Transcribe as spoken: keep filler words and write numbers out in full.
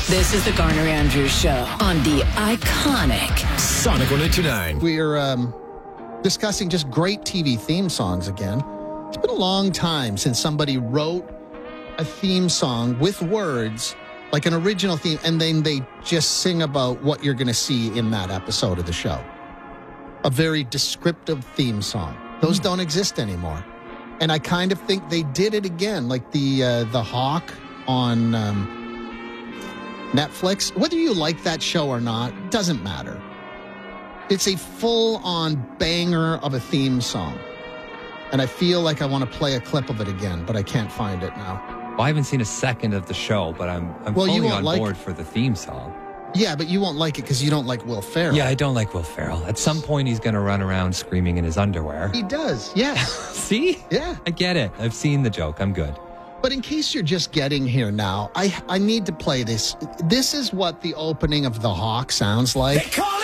This is the Garner Andrews Show on the iconic Sonic one eighty-nine. We're um, discussing just great T V theme songs again. It's been a long time since somebody wrote a theme song with words, like an original theme, and then they just sing about what you're going to see in that episode of the show. A very descriptive theme song. Those don't exist anymore. And I kind of think they did it again, like the uh, the Hawk on um, Netflix. Whether you like that show or not, doesn't matter. It's a full-on banger of a theme song. And I feel like I want to play a clip of it again, but I can't find it now. Well, I haven't seen a second of the show, but I'm, I'm Well, you fully won't on like- board for the theme song. Yeah, but you won't like it because you don't like Will Ferrell. Yeah, I don't like Will Ferrell. At some point, he's going to run around screaming in his underwear. He does, yes. See? Yeah. I get it. I've seen the joke. I'm good. But in case you're just getting here now, I I need to play this. This is what the opening of The Hawk sounds like. They call